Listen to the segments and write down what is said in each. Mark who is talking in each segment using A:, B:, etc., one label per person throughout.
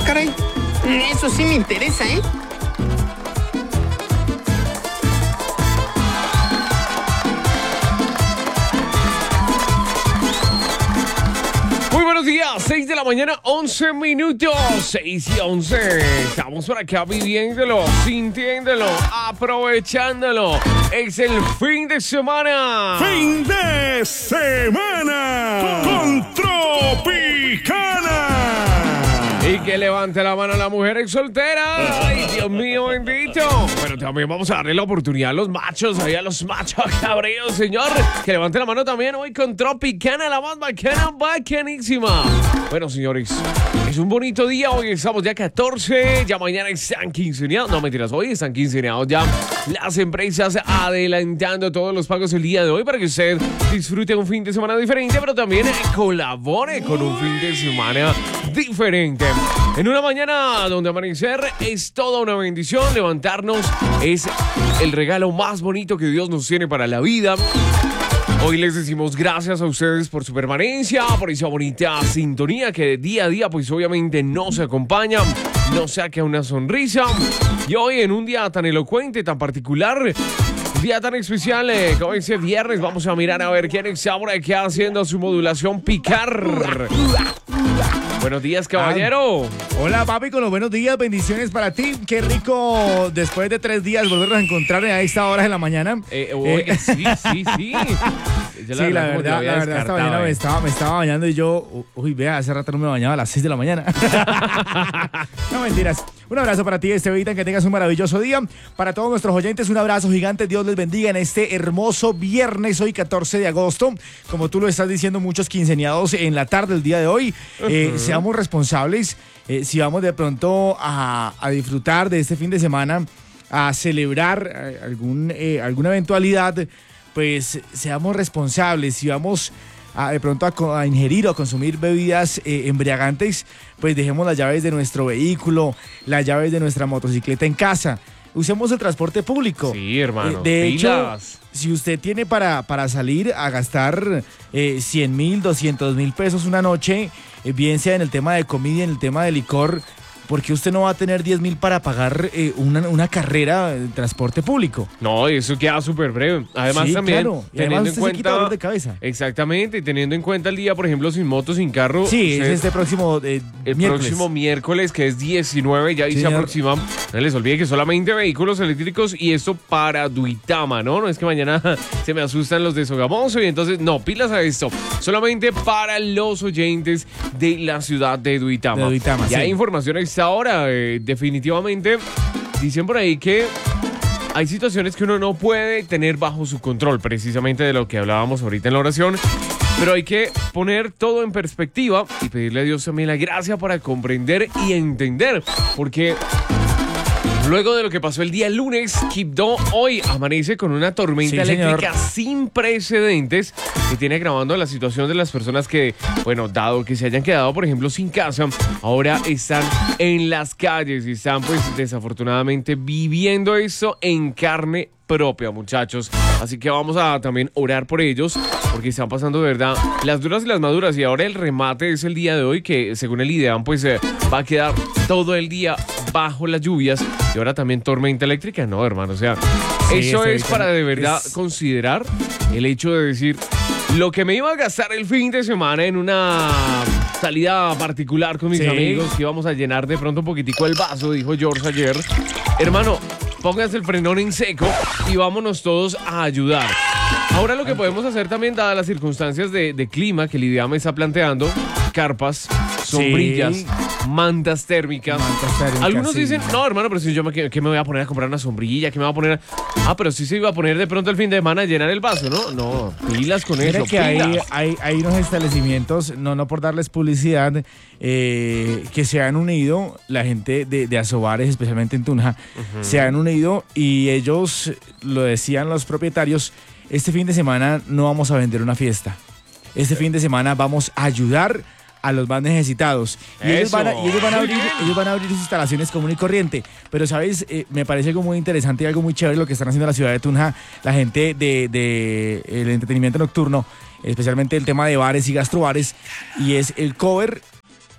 A: caray. Eso sí me interesa, ¿eh?
B: Muy buenos días, 6 de la mañana, 11 minutos, 6 y 11. Estamos por acá viviéndolo, sintiéndolo, aprovechándolo. Es el fin de semana.
C: ¡Fin de semana! ¡Con Tropicana!
B: Y que levante la mano a la mujer soltera. ¡Ay, Dios mío, bendito! Bueno, también vamos a darle la oportunidad a los machos, ahí a los machos cabreos, señor. Que levante la mano también hoy con Tropicana, la más bacana, bacanísima. Bueno, señores, es un bonito día. Hoy estamos ya 14, ya mañana están quinceañados. No, mentiras, hoy están quinceañados ya las empresas adelantando todos los pagos el día de hoy para que usted disfrute un fin de semana diferente, pero también colabore con un fin de semana diferente. En una mañana donde amanecer es toda una bendición, levantarnos es el regalo más bonito que Dios nos tiene para la vida. Hoy les decimos gracias a ustedes por su permanencia, por esa bonita sintonía que día a día pues obviamente nos acompaña, nos saca una sonrisa. Y hoy en un día tan elocuente, tan particular, un día tan especial como ese viernes, vamos a mirar a ver quién está por aquí haciendo su modulación picar. Buenos días, caballero.
D: Hola, papi, con los buenos días, bendiciones para ti. Qué rico después de 3 días volvernos a encontrar a esta hora de la mañana.
B: Sí.
D: Sí, la verdad esta mañana me estaba bañando y yo, vea, hace rato no me bañaba a las 6 de la mañana. No, mentiras. Un abrazo para ti, Estevitan, que tengas un maravilloso día. Para todos nuestros oyentes, un abrazo gigante. Dios les bendiga en este hermoso viernes, hoy 14 de agosto. Como tú lo estás diciendo, muchos quinceañados en la tarde del día de hoy. Seamos responsables. Si vamos de pronto a disfrutar de este fin de semana, a celebrar alguna eventualidad, pues seamos responsables. Si vamos de pronto a ingerir o a consumir bebidas embriagantes, pues dejemos las llaves de nuestro vehículo, las llaves de nuestra motocicleta en casa. Usemos el transporte público.
B: Sí, hermano.
D: De hecho, si usted tiene para salir a gastar 100,000, 200,000 pesos una noche, bien sea en el tema de comida, en el tema de licor, ¿por qué usted no va a tener 10,000 para pagar una carrera de transporte público?
B: No, eso queda súper breve. Además,
D: sí,
B: también,
D: claro. Y
B: teniendo
D: además
B: en cuenta.
D: Se quita dolor de cabeza.
B: Exactamente, y teniendo en cuenta el día, por ejemplo, sin moto, sin carro.
D: Sí, es este próximo
B: próximo miércoles, que es 19, ya ahí se aproxima. No les olvide que solamente vehículos eléctricos y esto para Duitama, ¿no? No es que mañana se me asustan los de Sogamoso y entonces, no, pilas a esto. Solamente para los oyentes de la ciudad de Duitama.
D: De Duitama,
B: y hay información a esta hora, definitivamente. Dicen por ahí que hay situaciones que uno no puede tener bajo su control, precisamente de lo que hablábamos ahorita en la oración. Pero hay que poner todo en perspectiva y pedirle a Dios también la gracia para comprender y entender. Porque luego de lo que pasó el día lunes, Quibdó hoy amanece con una tormenta eléctrica sin precedentes que tiene agravando la situación de las personas que, bueno, dado que se hayan quedado, por ejemplo, sin casa, ahora están en las calles y están, pues, desafortunadamente viviendo esto en carne propia, muchachos. Así que vamos a también orar por ellos, porque están pasando de verdad las duras y las maduras. Y ahora el remate es el día de hoy, que según el IDEAM, pues va a quedar todo el día bajo las lluvias. Y ahora también tormenta eléctrica. No, hermano, o sea, sí, eso es para de verdad considerar el hecho de decir, lo que me iba a gastar el fin de semana en una salida particular con mis amigos, que íbamos a llenar de pronto un poquitico el vaso, dijo George ayer. Hermano, pónganse el frenón en seco y vámonos todos a ayudar. Ahora lo que podemos hacer también, dadas las circunstancias de clima que el IDEAM está planteando, carpas, sombrillas, mantas térmicas. Algunos dicen, no, hermano, pero si yo ¿qué me voy a poner a comprar una sombrilla? ¿Qué me voy a poner? pero sí se iba a poner de pronto el fin de semana a llenar el vaso, ¿no? No, pilas con eso.
D: Que hay unos establecimientos, no por darles publicidad, que se han unido, la gente de Asobares, especialmente en Tunja, se han unido y ellos, lo decían los propietarios, este fin de semana no vamos a vender una fiesta. Este fin de semana vamos a ayudar a los más necesitados. Y ellos van a abrir sus instalaciones común y corriente. Pero, ¿sabes? Me parece algo muy interesante y algo muy chévere lo que están haciendo en la ciudad de Tunja, la gente de el entretenimiento nocturno, especialmente el tema de bares y gastrobares, y es el cover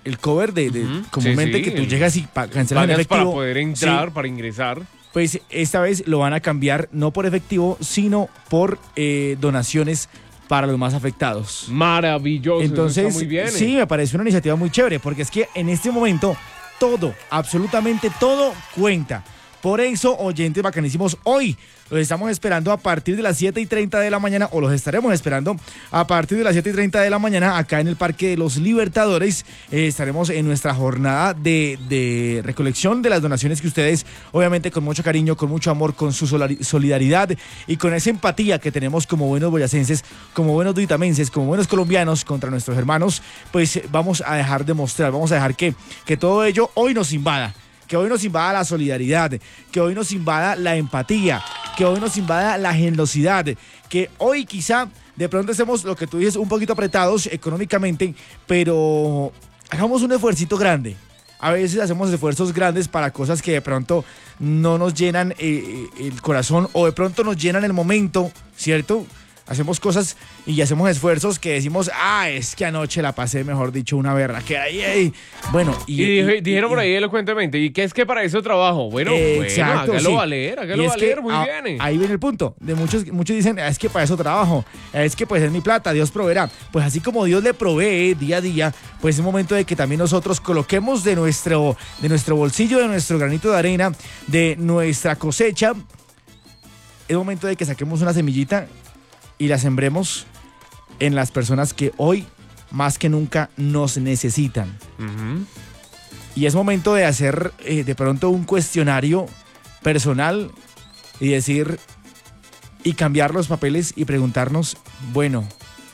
D: el cover comúnmente que tú llegas y cancelas en efectivo.
B: Para poder entrar, para ingresar.
D: Pues esta vez lo van a cambiar no por efectivo, sino por donaciones para los más afectados.
B: Maravilloso.
D: Entonces,
B: está muy bien,
D: sí, me parece una iniciativa muy chévere, porque es que en este momento todo, absolutamente todo cuenta. Por eso, oyentes bacanísimos, hoy los estamos esperando a partir de las 7:30 de la mañana, o los estaremos esperando a partir de las 7:30 de la mañana acá en el Parque de los Libertadores. Estaremos en nuestra jornada de recolección de las donaciones que ustedes, obviamente con mucho cariño, con mucho amor, con su solidaridad y con esa empatía que tenemos como buenos boyacenses, como buenos duitamenses, como buenos colombianos contra nuestros hermanos, pues vamos a dejar de mostrar, vamos a dejar que todo ello hoy nos invada. Que hoy nos invada la solidaridad, que hoy nos invada la empatía, que hoy nos invada la generosidad, que hoy quizá de pronto estemos, lo que tú dices, un poquito apretados económicamente, pero hagamos un esfuercito grande. A veces hacemos esfuerzos grandes para cosas que de pronto no nos llenan el corazón o de pronto nos llenan el momento, ¿cierto? Hacemos cosas y hacemos esfuerzos que decimos, es que anoche la pasé, mejor dicho, una berraquera. Bueno,
B: dijeron por ahí elocuentemente, ¿y qué es que para eso trabajo? Bueno,
D: exacto,
B: hágalo valer, muy bien.
D: Ahí viene el punto. De muchos dicen, es que para eso trabajo, es que pues es mi plata, Dios proveerá. Pues así como Dios le provee día a día, pues es momento de que también nosotros coloquemos de nuestro bolsillo, de nuestro granito de arena, de nuestra cosecha. Es momento de que saquemos una semillita y la sembremos en las personas que hoy más que nunca nos necesitan.
B: Uh-huh.
D: Y es momento de hacer de pronto un cuestionario personal y decir y cambiar los papeles y preguntarnos, bueno,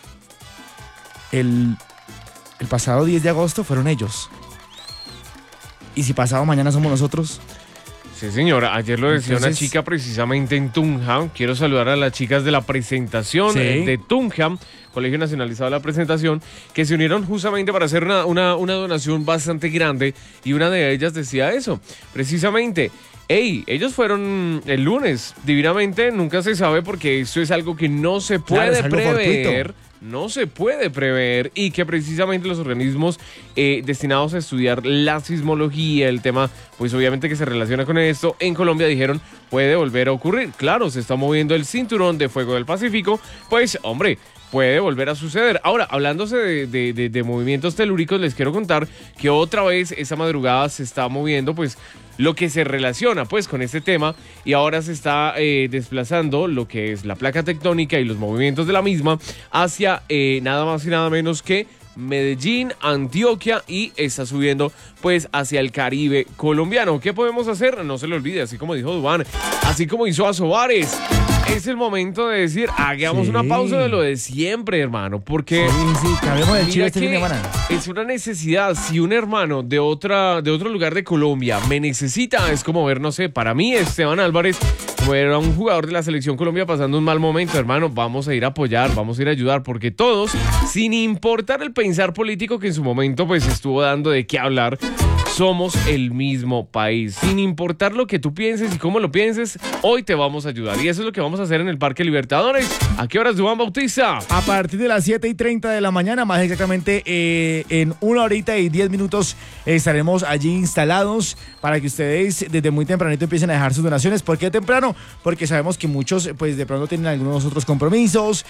D: el pasado 10 de agosto fueron ellos. ¿Y si pasado mañana somos nosotros?
B: Sí, señora. Ayer lo decía una chica precisamente en Tunja. Quiero saludar a las chicas de la presentación de Tunja, Colegio Nacionalizado de la Presentación, que se unieron justamente para hacer una donación bastante grande. Y una de ellas decía eso, precisamente. Ellos fueron el lunes, divinamente, nunca se sabe porque esto es algo que no se puede prever. No se puede prever y que precisamente los organismos destinados a estudiar la sismología, el tema, pues obviamente que se relaciona con esto, en Colombia dijeron puede volver a ocurrir. Claro, se está moviendo el cinturón de fuego del Pacífico, pues hombre, puede volver a suceder. Ahora, hablándose de movimientos telúricos, les quiero contar que otra vez esa madrugada se está moviendo, pues lo que se relaciona pues con este tema y ahora se está desplazando lo que es la placa tectónica y los movimientos de la misma hacia nada más y nada menos que Medellín, Antioquia y está subiendo pues hacia el Caribe colombiano. ¿Qué podemos hacer? No se le olvide, así como dijo Duván, así como hizo Azovares. Es el momento de decir, hagamos una pausa de lo de siempre, hermano, porque
D: cabemos de Chile este fin de semana.
B: Es una necesidad. Si un hermano de otro lugar de Colombia me necesita, es como ver, no sé, para mí Esteban Álvarez, como era un jugador de la Selección Colombia pasando un mal momento, hermano, vamos a ir a apoyar, vamos a ir a ayudar, porque todos, sin importar el pensar político que en su momento pues estuvo dando de qué hablar, somos el mismo país. Sin importar lo que tú pienses y cómo lo pienses, hoy te vamos a ayudar. Y eso es lo que vamos a hacer en el Parque Libertadores. ¿A qué horas, Duván Bautista?
D: A partir de las 7:30 de la mañana, más exactamente en 1 horita y 10 minutos estaremos allí instalados para que ustedes desde muy tempranito empiecen a dejar sus donaciones. ¿Por qué temprano? Porque sabemos que muchos pues de pronto tienen algunos otros compromisos,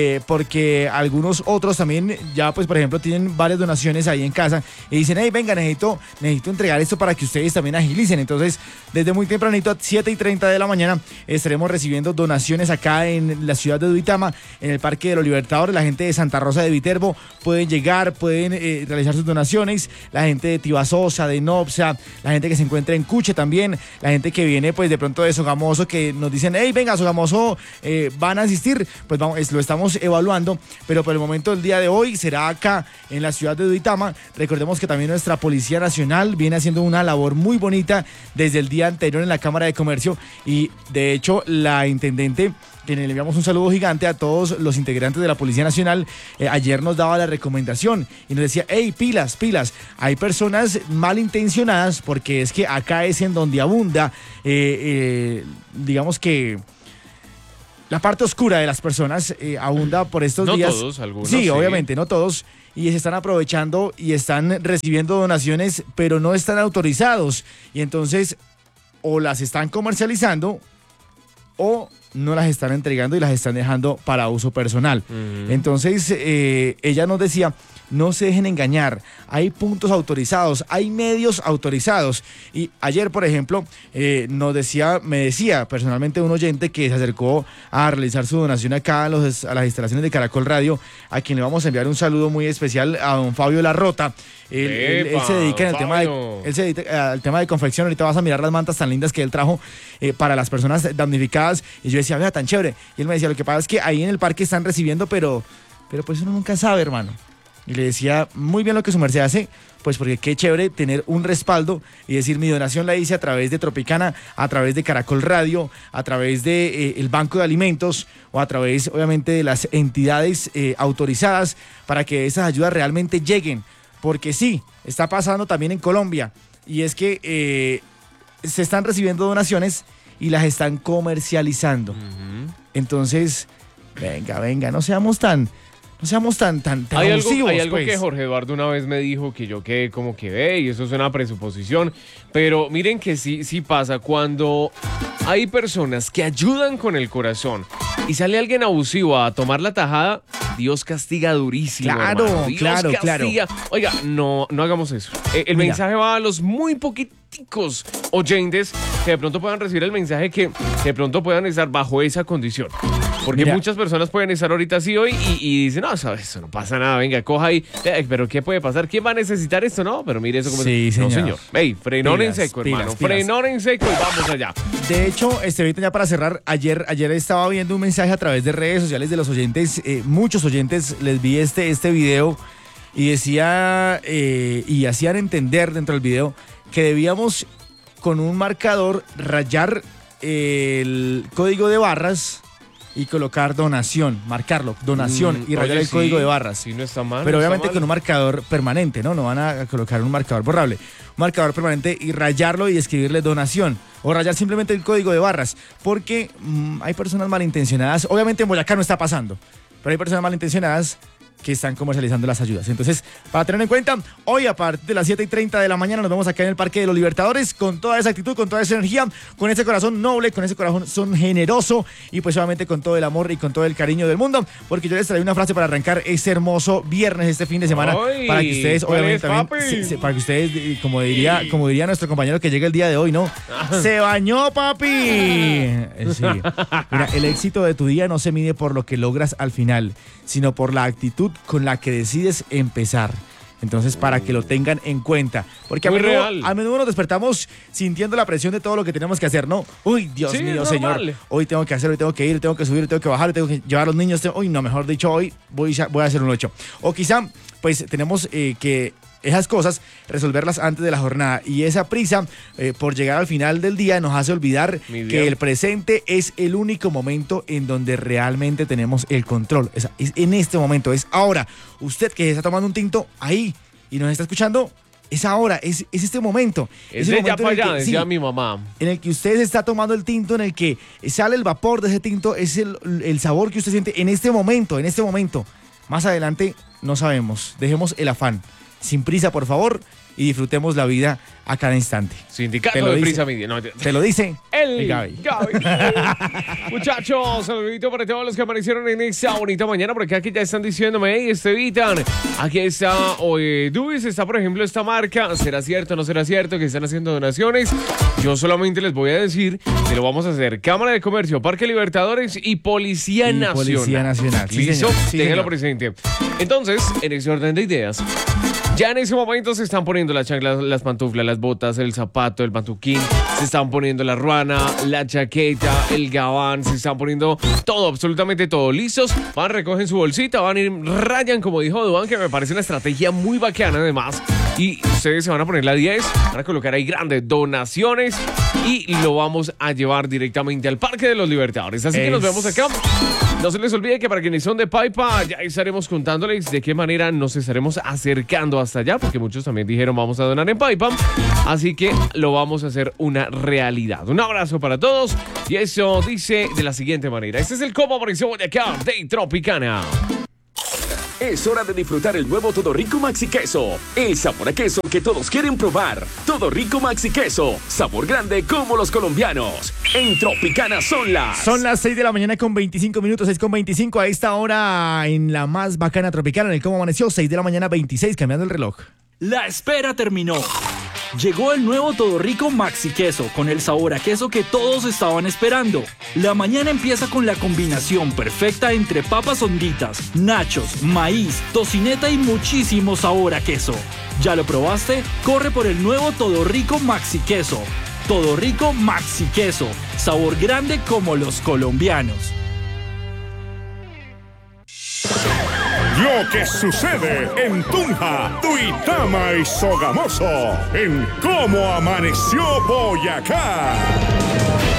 D: porque algunos otros también ya pues por ejemplo tienen varias donaciones ahí en casa y dicen, hey, venga, necesito entregar esto para que ustedes también agilicen. Entonces, desde muy tempranito, a 7:30 de la mañana, estaremos recibiendo donaciones acá en la ciudad de Duitama, en el Parque de los Libertadores. La gente de Santa Rosa de Viterbo pueden llegar, pueden realizar sus donaciones. La gente de Tibasosa, de Nopsa, la gente que se encuentra en Cuche también, la gente que viene pues de pronto de Sogamoso, que nos dicen, hey, venga, Sogamoso, van a asistir. Pues vamos, lo estamos evaluando, pero por el momento, el día de hoy, será acá en la ciudad de Duitama. Recordemos que también nuestra Policía Nacional viene haciendo una labor muy bonita desde el día anterior en la Cámara de Comercio y de hecho la intendente, que le enviamos un saludo gigante a todos los integrantes de la Policía Nacional, ayer nos daba la recomendación y nos decía, hey, pilas, hay personas malintencionadas porque es que acá es en donde abunda, digamos que la parte oscura de las personas abunda por estos días.
B: No todos, algunos.
D: Sí, obviamente, no todos. Y se están aprovechando y están recibiendo donaciones, pero no están autorizados. Y entonces, o las están comercializando, o no las están entregando y las están dejando para uso personal. Entonces, ella nos decía, no se dejen engañar, hay puntos autorizados, hay medios autorizados. Y ayer, por ejemplo, me decía personalmente un oyente que se acercó a realizar su donación acá a las instalaciones de Caracol Radio, a quien le vamos a enviar un saludo muy especial a don Fabio Larrota. Él se dedica al tema de confección. Ahorita vas a mirar las mantas tan lindas que él trajo para las personas damnificadas. Y yo decía, vea, tan chévere. Y él me decía, lo que pasa es que ahí en el parque están recibiendo, pero pues uno nunca sabe, hermano. Y le decía, muy bien lo que su merced hace, pues porque qué chévere tener un respaldo y decir, mi donación la hice a través de Tropicana, a través de Caracol Radio, a través de el Banco de Alimentos o a través, obviamente, de las entidades autorizadas para que esas ayudas realmente lleguen. Porque sí, está pasando también en Colombia, y es que se están recibiendo donaciones y las están comercializando. Entonces, venga, no seamos tan abusivos.
B: Hay algo que Jorge Eduardo una vez me dijo que yo quedé como que ve, y eso es una presuposición, pero miren que sí pasa cuando hay personas que ayudan con el corazón y sale alguien abusivo a tomar la tajada. Dios castiga durísimo.
D: Claro,
B: hermano. Dios castiga. Oiga, no hagamos eso. El mensaje va a los muy poquiticos oyentes que de pronto puedan recibir el mensaje, que de pronto puedan estar bajo esa condición. Porque muchas personas pueden estar ahorita así hoy y dicen, no, ¿sabes? Eso no pasa nada, venga, coja ahí. Pero ¿qué puede pasar? ¿Quién va a necesitar esto? No, pero mire eso como...
D: Sí, señor.
B: No, señor. Ey, frenón en seco, hermano. Frenón en seco y vamos allá.
D: De hecho, ahorita ya para cerrar, ayer estaba viendo un mensaje a través de redes sociales de los oyentes, muchos oyentes, les vi este video y decía, y hacían entender dentro del video que debíamos con un marcador rayar el código de barras y colocar donación, marcarlo, donación y rayar el código de barras.
B: Sí, no está mal.
D: Pero
B: no
D: obviamente con un marcador permanente, ¿no? No van a colocar un marcador borrable. Un marcador permanente y rayarlo y escribirle donación. O rayar simplemente el código de barras. Porque hay personas malintencionadas. Obviamente en Boyacá no está pasando, pero hay personas malintencionadas que están comercializando las ayudas. Entonces, para tener en cuenta, hoy a partir de las 7:30 de la mañana nos vemos acá en el Parque de los Libertadores con toda esa actitud, con toda esa energía, con ese corazón noble, con ese corazón generoso y pues obviamente con todo el amor y con todo el cariño del mundo, porque yo les traí una frase para arrancar este hermoso viernes, este fin de semana, para que ustedes obviamente también, para que ustedes, como diría nuestro compañero que llega el día de hoy, ¿no? ¡Se bañó, papi! Sí. Mira, el éxito de tu día no se mide por lo que logras al final, sino por la actitud con la que decides empezar. Entonces, para que lo tengan en cuenta. Porque a menudo nos despertamos sintiendo la presión de todo lo que tenemos que hacer, ¿no? Uy, Dios mío, señor. Hoy tengo que hacer, hoy tengo que ir, tengo que subir, tengo que bajar, tengo que llevar a los niños. Uy, no, mejor dicho, hoy voy a hacer un 8. O quizá, pues, tenemos que esas cosas resolverlas antes de la jornada, y esa prisa por llegar al final del día nos hace olvidar que el presente es el único momento en donde realmente tenemos el control. Es en este momento, es ahora. Usted que está tomando un tinto ahí y nos está escuchando, es ahora, es este momento.
B: Es de ya para allá, decía mi mamá.
D: En el que usted está tomando el tinto, en el que sale el vapor de ese tinto, es el sabor que usted siente en este momento. Más adelante no sabemos, dejemos el afán. Sin prisa, por favor, y disfrutemos la vida a cada instante.
B: Sindicato de Prisa Media. No,
D: te lo dice
B: el Gaby. Muchachos, saludito para todos los que aparecieron en esta bonita mañana, porque aquí ya están diciéndome, hey, Estevitan, aquí está Dubis, está por ejemplo esta marca, ¿será cierto o no será cierto que están haciendo donaciones? Yo solamente les voy a decir que lo vamos a hacer Cámara de Comercio, Parque Libertadores y Policía Nacional.
D: Policía Nacional.
B: ¿Listo? Ténganlo presente. Entonces, en ese orden de ideas, ya en ese momento se están poniendo las chanclas, las pantuflas, las botas, el zapato, el pantuquín, se están poniendo la ruana, la chaqueta, el gabán, se están poniendo todo, absolutamente todo. ¿Listos? Van, recogen su bolsita, van a ir, rayan, como dijo Duan, que me parece una estrategia muy bacana además. Y ustedes se van a poner la 10, van a colocar ahí grandes donaciones y lo vamos a llevar directamente al Parque de los Libertadores. Así que nos vemos acá. No se les olvide que para quienes son de Paipa, ya estaremos contándoles de qué manera nos estaremos acercando hasta allá, porque muchos también dijeron vamos a donar en Paipa, así que lo vamos a hacer una realidad. Un abrazo para todos y eso dice de la siguiente manera. Este es el Combo Apareció de acá de Tropicana.
E: Es hora de disfrutar el nuevo Todo Rico Maxi Queso. El sabor a queso que todos quieren probar. Todo Rico Maxi Queso. Sabor grande como los colombianos. En Tropicana son las
D: 6 de la mañana con 25 minutos, 6:25 a esta hora en la más bacana Tropicana, en el Cómo Amaneció, 6 de la mañana 26, cambiando el reloj.
F: La espera terminó. Llegó el nuevo Todo Rico Maxi Queso con el sabor a queso que todos estaban esperando. La mañana empieza con la combinación perfecta entre papas honditas, nachos, maíz, tocineta y muchísimo sabor a queso. ¿Ya lo probaste? Corre por el nuevo Todo Rico Maxi Queso. Todo Rico Maxi Queso. Sabor grande como los colombianos.
C: Lo que sucede en Tunja, Duitama y Sogamoso, en Cómo Amaneció Boyacá.